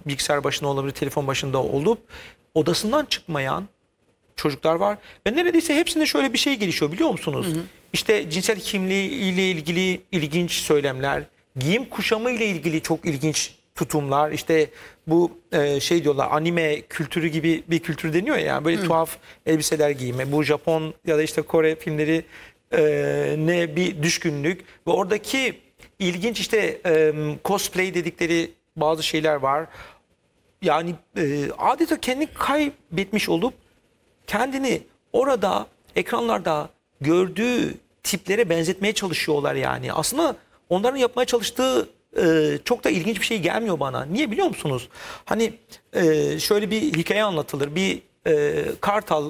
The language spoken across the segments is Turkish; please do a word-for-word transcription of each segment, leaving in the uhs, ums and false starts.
bilgisayar başında olabilir, telefon başında olup odasından çıkmayan çocuklar var. Ve neredeyse hepsinde şöyle bir şey gelişiyor, biliyor musunuz? Hı hı. İşte cinsel kimliği ile ilgili ilginç söylemler, giyim kuşamı ile ilgili çok ilginç tutumlar. İşte bu e, şey diyorlar, anime kültürü gibi bir kültür deniyor ya. Böyle hı. tuhaf elbiseler giyme. Bu Japon ya da işte Kore filmleri e, ne bir düşkünlük. Ve oradaki ilginç işte e, cosplay dedikleri bazı şeyler var. Yani e, adeta kendini kaybetmiş olup kendini orada ekranlarda gördüğü tiplere benzetmeye çalışıyorlar yani. Aslında onların yapmaya çalıştığı e, çok da ilginç bir şey gelmiyor bana. Niye biliyor musunuz? Hani e, şöyle bir hikaye anlatılır. Bir e, kartal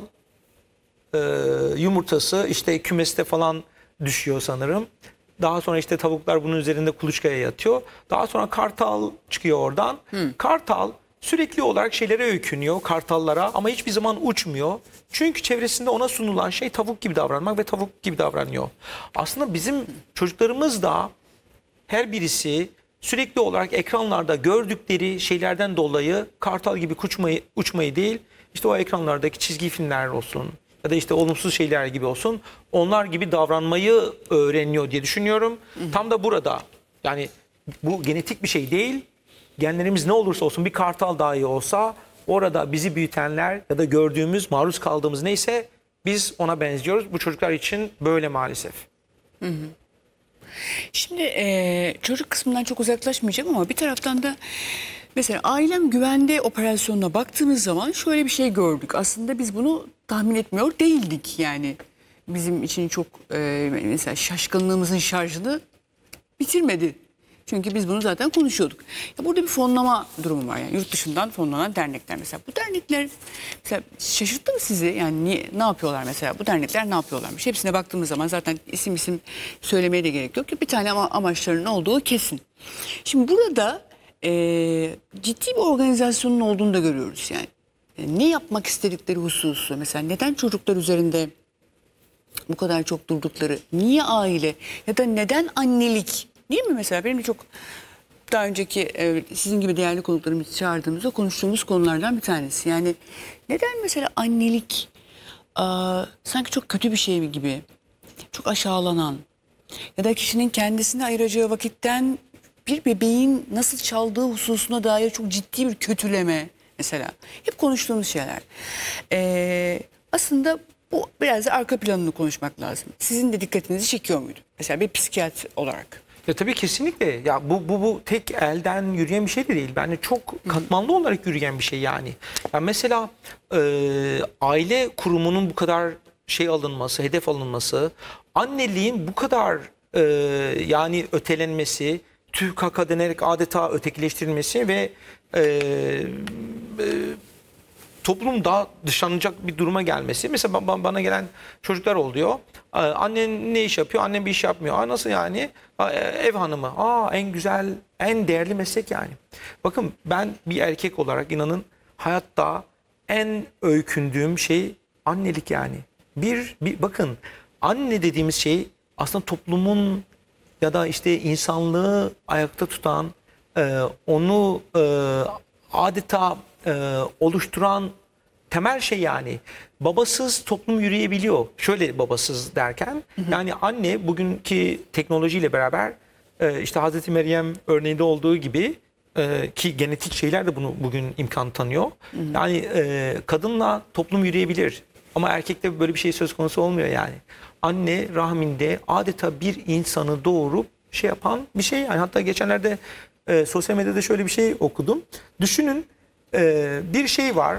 e, yumurtası işte kümeste falan düşüyor sanırım. Daha sonra işte tavuklar bunun üzerinde kuluçkaya yatıyor. Daha sonra kartal çıkıyor oradan. Hmm. Kartal sürekli olarak şeylere öykünüyor, kartallara, ama hiçbir zaman uçmuyor. Çünkü çevresinde ona sunulan şey tavuk gibi davranmak ve tavuk gibi davranıyor. Aslında bizim çocuklarımız da her birisi sürekli olarak ekranlarda gördükleri şeylerden dolayı kartal gibi uçmayı, uçmayı değil, işte o ekranlardaki çizgi filmler olsun ya da işte olumsuz şeyler gibi olsun, onlar gibi davranmayı öğreniyor diye düşünüyorum. Hı hı. Tam da burada, yani bu genetik bir şey değil. Genlerimiz ne olursa olsun, bir kartal dahi olsa orada bizi büyütenler ya da gördüğümüz, maruz kaldığımız neyse biz ona benziyoruz. Bu çocuklar için böyle maalesef. Hı hı. Şimdi e, çocuk kısmından çok uzaklaşmayacağım ama bir taraftan da mesela Ailem Güvende operasyonuna baktığımız zaman şöyle bir şey gördük. Aslında biz bunu tahmin etmiyor değildik yani. Bizim için çok e, mesela şaşkınlığımızın şarjını bitirmedi. Çünkü biz bunu zaten konuşuyorduk. Ya burada bir fonlama durumu var. Yani yurt dışından fonlanan dernekler mesela. Bu dernekler mesela şaşırttı mı sizi? Yani niye, ne yapıyorlar mesela? Bu dernekler ne yapıyorlarmış? Hepsine baktığımız zaman zaten isim isim söylemeye de gerek yok. Bir tane ama amaçlarının olduğu kesin. Şimdi burada e, ciddi bir organizasyonun olduğunu da görüyoruz yani. E, ne yapmak istedikleri hususu. Mesela neden çocuklar üzerinde bu kadar çok durdukları, niye aile ya da neden annelik, değil mi mesela? Benim de çok daha önceki e, sizin gibi değerli konuklarımızı çağırdığımızda konuştuğumuz konulardan bir tanesi. Yani neden mesela annelik a, sanki çok kötü bir şey gibi, çok aşağılanan ya da kişinin kendisine ayıracağı vakitten bir bebeğin nasıl çaldığı hususuna dair çok ciddi bir kötüleme mesela. Hep konuştuğumuz şeyler. E, aslında bu biraz da arka planını konuşmak lazım. Sizin de dikkatinizi çekiyor muydu? Mesela bir psikiyatr olarak. Ya tabii kesinlikle. Ya bu bu bu tek elden yürüyen bir şey de değil. Bence çok katmanlı Hı. olarak yürüyen bir şey yani. Ya mesela e, aile kurumunun bu kadar şey alınması, hedef alınması, anneliğin bu kadar e, yani ötelenmesi, tüh kaka denerek adeta ötekileştirilmesi ve e, e, toplum daha dışlanacak bir duruma gelmesi. Mesela bana gelen çocuklar oluyor. Annen ne iş yapıyor? Annem bir iş yapmıyor. Aa, nasıl yani? Aa, ev hanımı. Aa, en güzel, en değerli meslek yani. Bakın, ben bir erkek olarak inanın hayatta en öykündüğüm şey annelik yani. Bir, bir bakın, anne dediğimiz şey aslında toplumun ya da işte insanlığı ayakta tutan, e, onu e, adeta e, oluşturan temel şey yani. Babasız toplum yürüyebiliyor. Şöyle babasız derken, hı hı. yani anne bugünkü teknolojiyle beraber e, işte Hazreti Meryem örneğinde olduğu gibi e, ki genetik şeyler de bunu bugün imkan tanıyor. Hı hı. Yani e, kadınla toplum yürüyebilir. Ama erkekte böyle bir şey söz konusu olmuyor yani. Anne rahminde adeta bir insanı doğurup şey yapan bir şey yani. Hatta geçenlerde e, sosyal medyada şöyle bir şey okudum. Düşünün, e, bir şey var.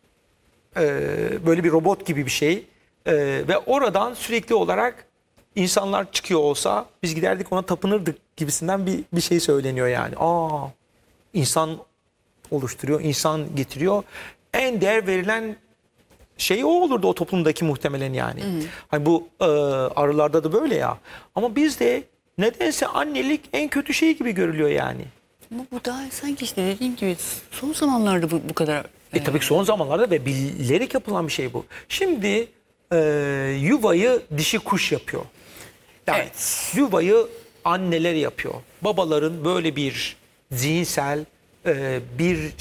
Ee, böyle bir robot gibi bir şey ee, ve oradan sürekli olarak insanlar çıkıyor olsa biz giderdik ona tapınırdık gibisinden bir bir şey söyleniyor yani. Aa, insan oluşturuyor, insan getiriyor. En değer verilen şey o olurdu o toplumdaki muhtemelen yani. Hı hı. Hani bu e, arılarda da böyle ya. Ama bizde nedense annelik en kötü şey gibi görülüyor yani. Ama bu daha sanki işte dediğim gibi son zamanlarda bu, bu kadar... E tabii ki son zamanlarda ve bilerek yapılan bir şey bu. Şimdi e, yuvayı dişi kuş yapıyor. Yani evet. Yuvayı anneler yapıyor. Babaların böyle bir zihinsel e, bir